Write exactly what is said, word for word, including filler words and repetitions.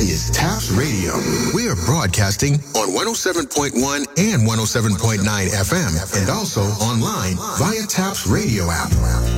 is Taps Radio. We are broadcasting on one oh seven point one and one oh seven point nine F M and also online via Taps Radio app.